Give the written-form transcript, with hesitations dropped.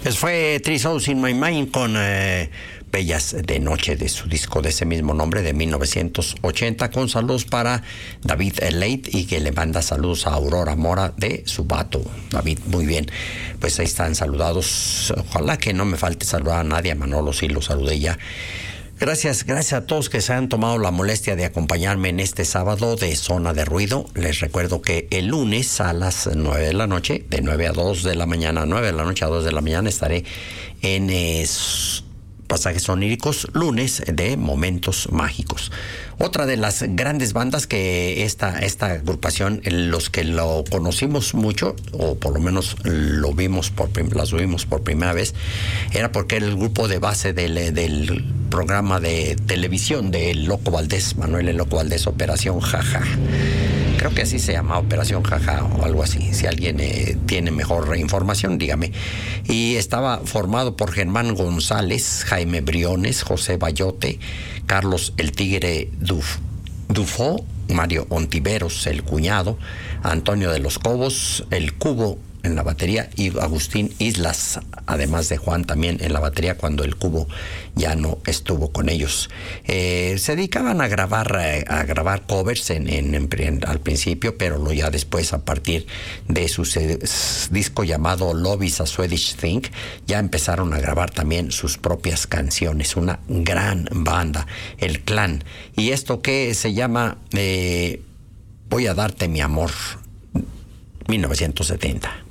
Pues fue Three Souls in My Mind con Bellas de Noche, de su disco de ese mismo nombre de 1980, con saludos para David Leit, y que le manda saludos a Aurora Mora de Subato. David, muy bien, pues ahí están saludados. Ojalá que no me falte saludar a nadie. A Manolo sí lo saludé ya. Gracias a todos que se han tomado la molestia de acompañarme en este sábado de Zona de Ruido. Les recuerdo que el lunes a las 9 de la noche, de 9 a 2 de la mañana, 9 de la noche a 2 de la mañana, estaré en Pasajes Oníricos, lunes de Momentos Mágicos. Otra de las grandes bandas que esta agrupación, los que lo conocimos mucho, o por lo menos las vimos por primera vez, era porque era el grupo de base del programa de televisión de Loco Valdés, Manuel el Loco Valdés, Operación Jaja. Creo que así se llama, Operación Jaja o algo así. Si alguien tiene mejor información, dígame. Y estaba formado por Germán González, Jaime Briones, José Bayote, Carlos el Tigre Dufo, Mario Ontiveros, el Cuñado, Antonio de los Cobos, el Cubo en la batería, y Agustín Islas, además de Juan también en la batería, cuando el Cubo ya no estuvo con ellos. Se dedicaban a grabar covers al principio, pero ya después, a partir de su disco llamado Love is a Swedish Thing, ya empezaron a grabar también sus propias canciones. Una gran banda, el Clan. Y esto que se llama Voy a darte mi amor, 1970.